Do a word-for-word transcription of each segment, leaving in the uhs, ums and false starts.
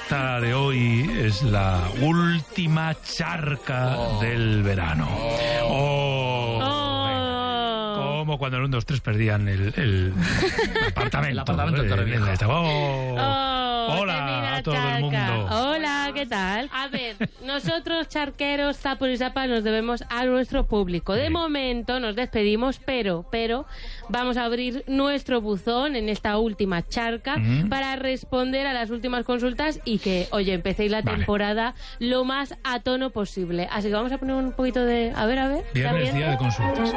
esta de hoy es la última charca oh. del verano. Oh. oh. Como cuando el uno, dos, tres perdían el, el apartamento. El apartamento de Torrevieja. Oh. Oh, Hola a todo charca. el mundo. Hola, ¿qué tal? A ver, nosotros charqueros, zapos y zapas nos debemos a nuestro público. De sí. momento nos despedimos, pero, pero vamos a abrir nuestro buzón en esta última charca mm. para responder a las últimas consultas y que, oye, empecéis la vale. temporada lo más a tono posible. Así que vamos a poner un poquito de... A ver, a ver. Viernes, día de consultas.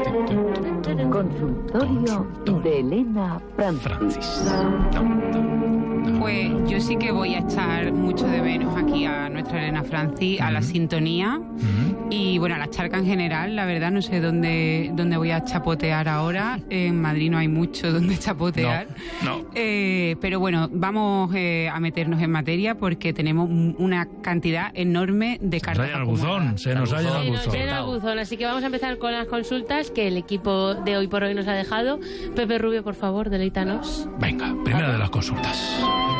Consultorio de Elena Francis. Pues yo sí que voy a echar mucho de menos aquí a nuestra Elena Francis, a la uh-huh. sintonía uh-huh. y bueno, a la charca en general. La verdad no sé dónde, dónde voy a chapotear ahora. En Madrid no hay mucho donde chapotear. No, no. Eh, pero bueno, vamos eh, a meternos en materia porque tenemos una cantidad enorme de cartas. Se nos ha llenado el buzón, se nos ha llenado el buzón. Se nos llena el buzón, así que vamos a empezar con las consultas que el equipo de hoy por hoy nos ha dejado. Pepe Rubio, por favor, deleítanos. Venga, primera de las consultas.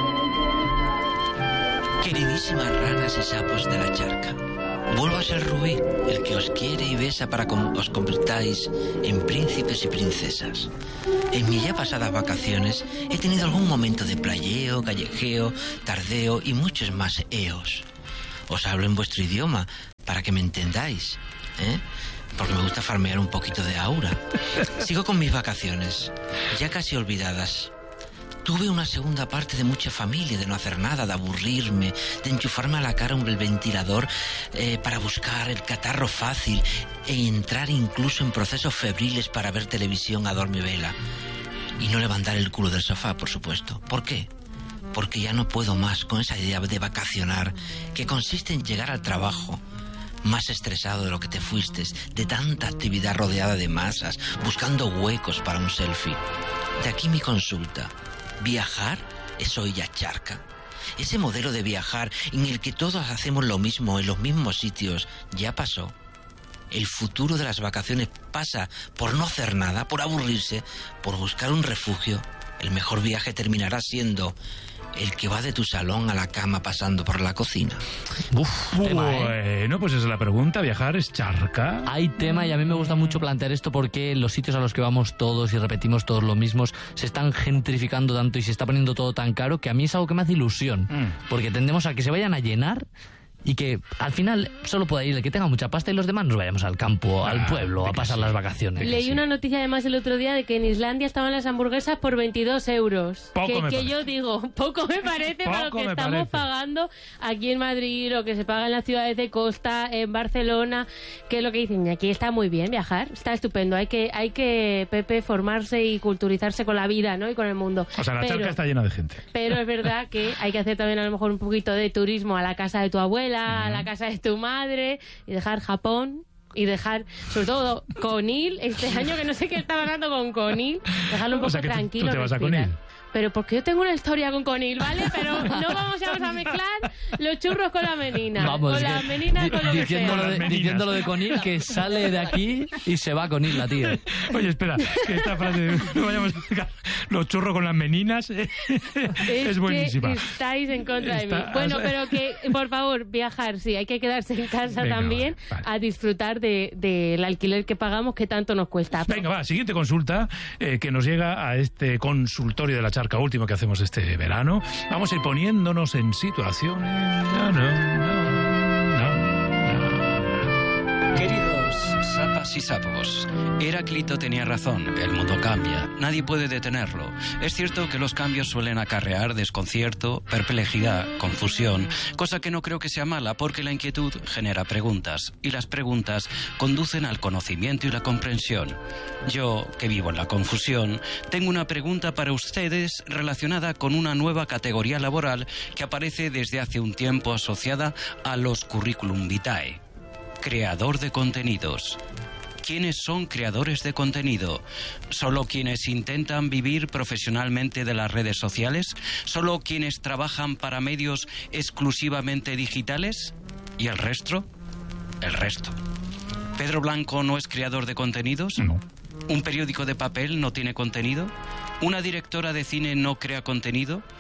Queridísimas ranas y sapos de la charca, vuelvo a ser Rubí, el que os quiere y besa para que os convirtáis en príncipes y princesas. En mis ya pasadas vacaciones he tenido algún momento de playeo, callejeo, tardeo y muchos más eos. Os hablo en vuestro idioma para que me entendáis, ¿eh? Porque me gusta farmear un poquito de aura. Sigo con mis vacaciones, ya casi olvidadas. Tuve una segunda parte de mucha familia, de no hacer nada, de aburrirme, de enchufarme a la cara el ventilador eh, para buscar el catarro fácil e entrar incluso en procesos febriles para ver televisión a dormivela. Y no levantar el culo del sofá, por supuesto. ¿Por qué? Porque ya no puedo más con esa idea de vacacionar, que consiste en llegar al trabajo más estresado de lo que te fuiste, de tanta actividad rodeada de masas, buscando huecos para un selfie. De aquí mi consulta. ¿Viajar es hoy ya charca? Ese modelo de viajar en el que todos hacemos lo mismo en los mismos sitios ya pasó. El futuro de las vacaciones pasa por no hacer nada, por aburrirse, por buscar un refugio. El mejor viaje terminará siendo el que va de tu salón a la cama pasando por la cocina. Uf, tema, ¿eh? Bueno, pues esa es la pregunta. ¿Viajar es charca? Hay tema y a mí me gusta mucho plantear esto porque los sitios a los que vamos todos y repetimos todos los mismos se están gentrificando tanto y se está poniendo todo tan caro que a mí es algo que me hace ilusión. Mm. Porque tendemos a que se vayan a llenar y que al final solo pueda ir el que tenga mucha pasta y los demás nos vayamos al campo, ah, al pueblo, a pasar las vacaciones. Leí sí. una noticia además el otro día de que en Islandia estaban las hamburguesas por veintidós euros. Poco que me que parece. yo digo, poco me parece para lo que estamos parece. pagando aquí en Madrid, lo que se paga en las ciudades de costa, en Barcelona, que es lo que dicen. Aquí está muy bien viajar, está estupendo. Hay que, hay que Pepe, formarse y culturizarse con la vida, ¿no? Y con el mundo. O sea, la pero, charca está llena de gente. Pero es verdad que hay que hacer también a lo mejor un poquito de turismo a la casa de tu abuela, uh-huh. a la casa de tu madre, y dejar Japón y dejar, sobre todo, Conil, este año que no sé qué está pasando con Conil, dejarlo un poco o sea, que tranquilo. ¿Tú te vas a respirar. Conil? Pero porque yo tengo una historia con Conil, ¿vale? Pero no vamos a, a mezclar los churros con la menina. Vamos, con la menina, con lo que diciéndolo sea. de, diciéndolo de Conil, que sale de aquí y se va a Conil la tía. Oye, espera, que esta frase, no vayamos a mezclar los churros con las meninas, eh, es, es buenísima. Que estáis en contra Está, de mí. Bueno, o sea... pero que, por favor, viajar, sí, hay que quedarse en casa Venga, también vale, vale. a disfrutar del de, de alquiler que pagamos, que tanto nos cuesta. Venga, va, siguiente consulta eh, que nos llega a este consultorio de la charca último que hacemos este verano. Vamos a ir poniéndonos en situaciones. No, no, no, no, no. Queridos sapas y sapos, Heráclito tenía razón, el mundo cambia, nadie puede detenerlo. Es cierto que los cambios suelen acarrear desconcierto, perplejidad, confusión, cosa que no creo que sea mala porque la inquietud genera preguntas y las preguntas conducen al conocimiento y la comprensión. Yo, que vivo en la confusión, tengo una pregunta para ustedes relacionada con una nueva categoría laboral que aparece desde hace un tiempo asociada a los curriculum vitae. Creador de contenidos. ¿Quiénes son creadores de contenido? ¿Solo quienes intentan vivir profesionalmente de las redes sociales? ¿Solo quienes trabajan para medios exclusivamente digitales? ¿Y el resto? El resto. ¿Pedro Blanco no es creador de contenidos? No. ¿Un periódico de papel no tiene contenido? ¿Una directora de cine no crea contenido?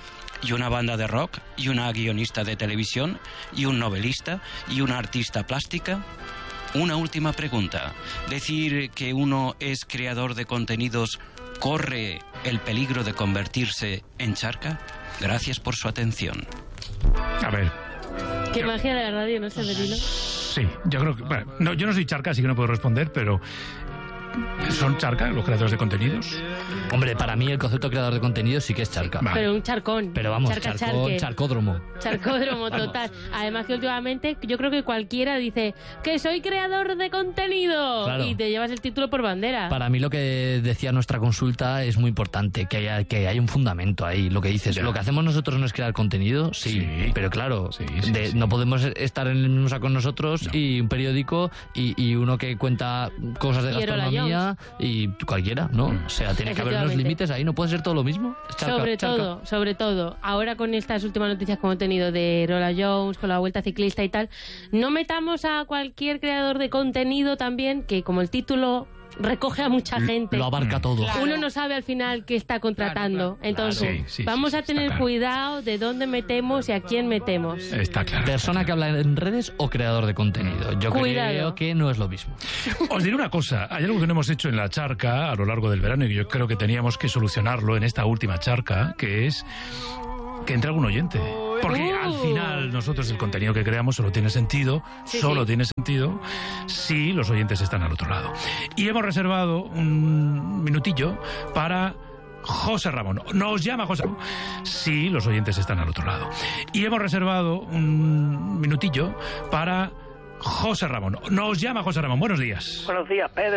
y una banda de rock, y una guionista de televisión, y un novelista, y una artista plástica. Una última pregunta. ¿Decir que uno es creador de contenidos corre el peligro de convertirse en charca? Gracias por su atención. A ver. Qué yo... magia de la radio, ¿no, Severino? Sí, yo creo que... Bueno, no, yo no soy charca, así que no puedo responder, pero... ¿Son charca los creadores de contenidos? Hombre, para mí el concepto de creador de contenidos sí que es charca. Vale. Pero un charcón. Pero vamos, Charca, charcón, charque. charcódromo. Charcódromo total. Además que últimamente yo creo que cualquiera dice que soy creador de contenido Claro. y te llevas el título por bandera. Para mí lo que decía nuestra consulta es muy importante, que haya, que haya un fundamento ahí. Lo que dices, Ya. lo que hacemos nosotros no es crear contenido, sí, Sí. pero claro, Sí, sí, de- sí. no podemos estar en el mismo saco nosotros No. y un periódico y, y uno que cuenta cosas de Y Erola gastronomía y cualquiera, ¿no? Mm. O sea, tiene que haber unos Efectivamente. límites ahí, no puede ser todo lo mismo. Es charca, sobre charca. todo, sobre todo, ahora con estas últimas noticias que hemos tenido de Rola Jones, con la Vuelta Ciclista y tal, no metamos a cualquier creador de contenido también, que como el título recoge a mucha gente, Lo abarca todo. Claro. uno no sabe al final qué está contratando. Claro, Entonces, Claro. Sí, sí, vamos sí, a sí, tener está claro. cuidado de dónde metemos y a quién metemos. Está claro. Persona que habla en redes o creador de contenido. Yo Cuidado. creo que no es lo mismo. Os diré una cosa, hay algo que no hemos hecho en la charca a lo largo del verano y que yo creo que teníamos que solucionarlo en esta última charca, que es que entre algún oyente. Porque Uh. al final nosotros el contenido que creamos solo tiene sentido, Sí, solo sí. tiene sentido si los oyentes están al otro lado. Y hemos reservado un minutillo para José Ramón. Nos llama José Ramón. Sí, los oyentes están al otro lado. Y hemos reservado un minutillo para José Ramón. Nos llama José Ramón. Buenos días. Buenos días, Pedro.